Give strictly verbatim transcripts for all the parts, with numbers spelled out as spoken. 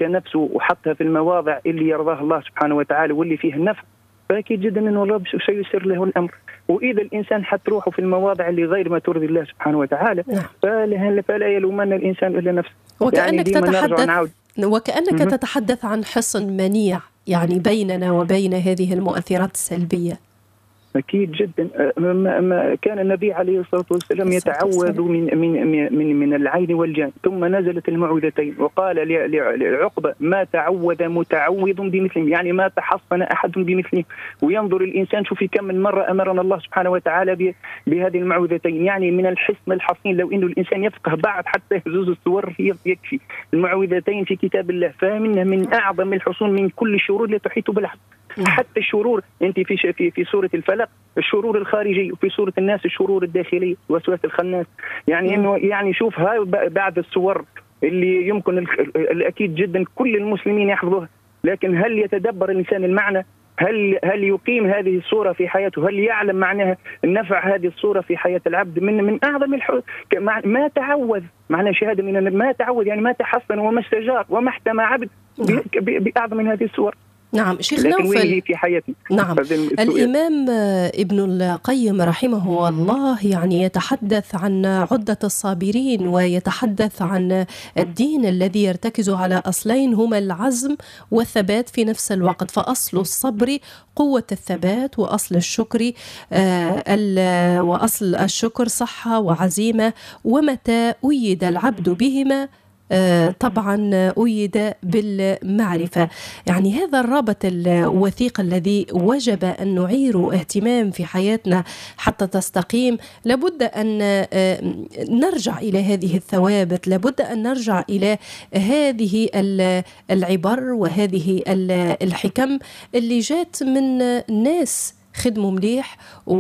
ترك نفسه وحطها في المواضع اللي يرضاه الله سبحانه وتعالى واللي فيه النفع، فأكيد جدا أنه الرب سيسر له الأمر. وإذا الإنسان حط روحه في المواضع اللي غير ما ترضي الله سبحانه وتعالى فلا يلومن الإنسان إلا نفسه. وكأنك يعني تتحدث وكأنك م- تتحدث عن حصن منيع يعني بيننا وبين هذه المؤثرات السلبية. أكيد جدا. ما كان النبي عليه الصلاة والسلام يتعوذ من من من من العين والجان، ثم نزلت المعوذتين وقال لعقبة ما تعوذ متعوذ بمثله، يعني ما تحصن أحد بمثله. وينظر الإنسان شوفي كم من مرة أمرنا الله سبحانه وتعالى بهذه المعوذتين، يعني من الحصن الحصين. لو إنه الإنسان يفقه بعض حتى يهزوز الصور يكفي. المعوذتين في كتاب الله فمنها من أعظم الحصون من كل الشرور التي تحيط بالعبد. حتى الشرور أنت في في في سورة الفلق الشرور الخارجي، وفي سورة الناس الشرور الداخلي وسواس الخناس. يعني إنه يعني شوف هاي بعد الصور اللي يمكن الأكيد جدا كل المسلمين يحفظوها، لكن هل يتدبر الإنسان المعنى؟ هل هل يقيم هذه الصورة في حياته؟ هل يعلم معناها النفع هذه الصورة في حياة العبد؟ من من أعظم الح... ما تعوذ، معنى شهادة من ما تعوذ يعني ما تحصن وما استجار وما احتمى عبد بأعظم من هذه الصور. نعم شيخ نوفل. في حياتي. نعم الإمام ابن القيم رحمه الله يعني يتحدث عن عدة الصابرين، ويتحدث عن الدين الذي يرتكز على أصلين هما العزم والثبات في نفس الوقت. فأصل الصبر قوة الثبات، وأصل الشكر آه وأصل الشكر صحة وعزيمة، ومتى أيد العبد بهما طبعا أيد بالمعرفة. يعني هذا الرابط الوثيق الذي وجب أن نعير اهتمام في حياتنا حتى تستقيم. لابد أن نرجع إلى هذه الثوابت، لابد أن نرجع إلى هذه العبر وهذه الحكم اللي جات من ناس خدموا مليح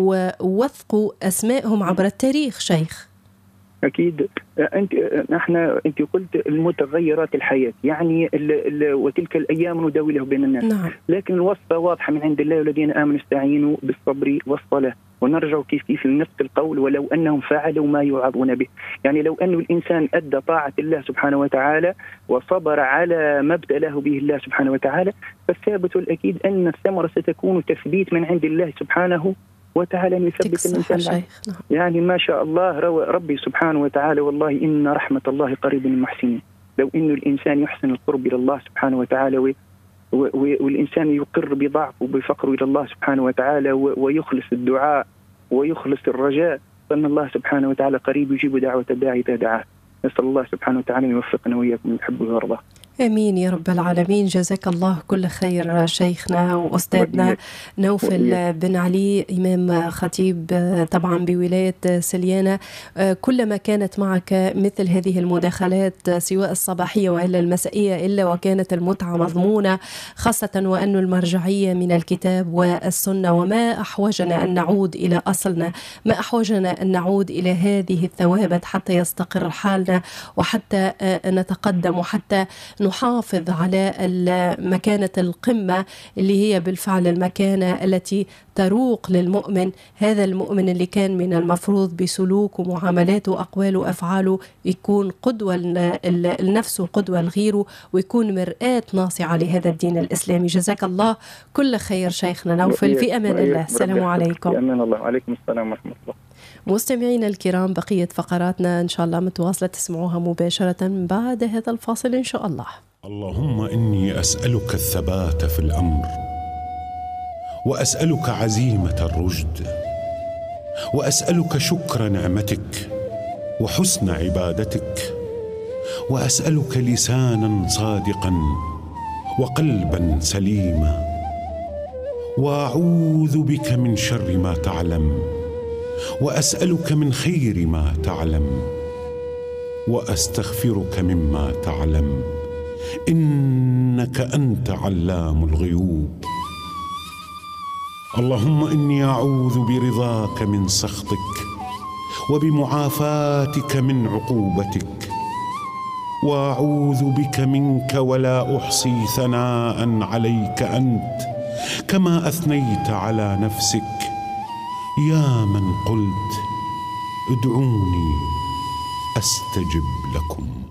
ووثقوا أسمائهم عبر التاريخ. شيخ أكيد أنت نحن أنت قلت المتغيرات الحياة، يعني ال ال وتلك الأيام نداولها بين الناس. نعم. لكن الوصفة واضحة من عند الله، والذين آمنوا استعينوا بالصبر والصلاة. ونرجع كيف كيف لنفس القول ولو أنهم فعلوا ما يوعظون به. يعني لو أن الإنسان أدى طاعة الله سبحانه وتعالى وصبر على ما ابتلاه به الله سبحانه وتعالى، فالثابت الأكيد أن الثمرة ستكون تثبيت من عند الله سبحانه وتعالى أن يثبت الإنسان. يعني ما شاء الله ربي سبحانه وتعالى والله إن رحمة الله قريب من المحسنين. لو إنه الإنسان يحسن القرب إلى الله سبحانه وتعالى والإنسان يقر بضعف وبفقره إلى الله سبحانه وتعالى ويخلص الدعاء ويخلص الرجاء، فإن الله سبحانه وتعالى قريب يجيب دعوة الداعي إذا دعاه. نسأل الله سبحانه وتعالى أن يوفقنا وإياكم ونحبه ويرضاه. آمين يا رب العالمين. جزاك الله كل خير شيخنا وأستاذنا نوفل بن علي، إمام خطيب طبعا بولاية سليانة. كلما كانت معك مثل هذه المداخلات سواء الصباحية وإلا المسائية إلا وكانت المتعة مضمونة، خاصة وأن المرجعية من الكتاب والسنة. وما أحوجنا أن نعود إلى أصلنا، ما أحوجنا أن نعود إلى هذه الثوابت حتى يستقر حالنا وحتى نتقدم وحتى نحافظ على مكانة القمة اللي هي بالفعل المكانة التي تروق للمؤمن. هذا المؤمن اللي كان من المفروض بسلوكه ومعاملاته وأقواله وأفعاله يكون قدوة لنفسه وقدوة لغيره، ويكون مرآة ناصعة لهذا الدين الإسلامي. جزاك الله كل خير شيخنا نوفل، في أمان الله. السلام عليكم. أمان الله. وعليكم السلام ورحمة الله. مستمعينا الكرام، بقية فقراتنا إن شاء الله متواصلة تسمعوها مباشرة بعد هذا الفاصل إن شاء الله. اللهم إني أسألك الثبات في الأمر، وأسألك عزيمة الرشد، وأسألك شكر نعمتك وحسن عبادتك، وأسألك لسانا صادقا وقلبا سليما، وأعوذ بك من شر ما تعلم، وأسألك من خير ما تعلم، وأستغفرك مما تعلم، إنك أنت علام الغيوب. اللهم إني أعوذ برضاك من سخطك، وبمعافاتك من عقوبتك، وأعوذ بك منك ولا أحصي ثناء عليك أنت كما أثنيت على نفسك، يا من قلت ادعوني أستجب لكم.